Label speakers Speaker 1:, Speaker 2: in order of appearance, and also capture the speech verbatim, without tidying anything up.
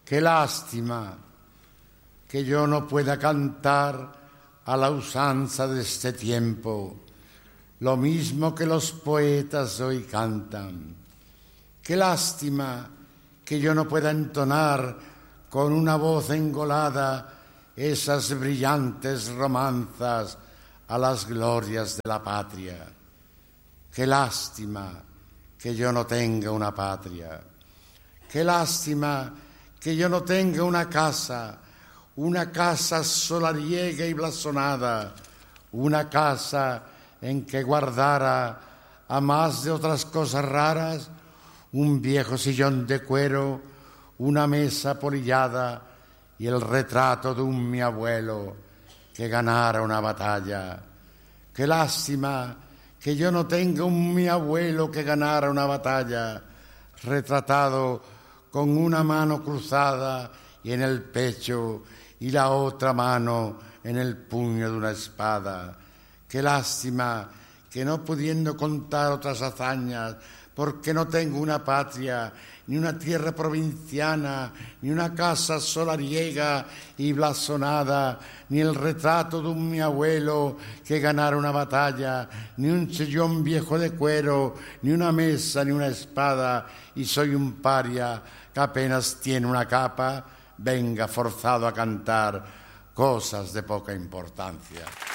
Speaker 1: Qué lástima que yo no pueda cantar a la usanza de este tiempo, lo mismo que los poetas hoy cantan. Qué lástima que yo no pueda entonar con una voz engolada esas brillantes romanzas a las glorias de la patria. Qué lástima que yo no tenga una patria. Qué lástima que yo no tenga una casa, una casa solariega y blasonada, una casa en que guardara, a más de otras cosas raras, un viejo sillón de cuero, una mesa polillada y el retrato de un mi abuelo que ganara una batalla. Qué lástima que yo no tenga un mi abuelo que ganara una batalla, retratado con una mano cruzada y en el pecho y la otra mano en el puño de una espada. Qué lástima que no pudiendo contar otras hazañas, porque no tengo una patria, ni una tierra provinciana, ni una casa solariega y blasonada, ni el retrato de un mi abuelo que ganara una batalla, ni un sillón viejo de cuero, ni una mesa, ni una espada, y soy un paria que apenas tiene una capa, venga forzado a cantar cosas de poca importancia.